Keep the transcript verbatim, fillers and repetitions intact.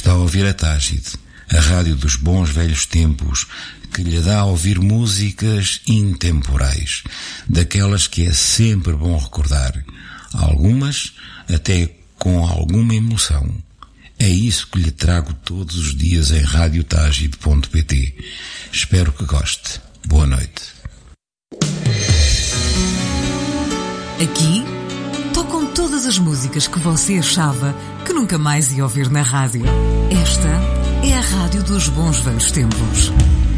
Está a ouvir a Tágide, a rádio dos bons velhos tempos, que lhe dá a ouvir músicas intemporais, daquelas que é sempre bom recordar, algumas até com alguma emoção. É isso que lhe trago todos os dias em rádio tágide ponto pt. Espero que goste. Boa noite. Aqui tocam todas as músicas que você achava que nunca mais ia ouvir na rádio. Esta é a rádio dos bons velhos tempos.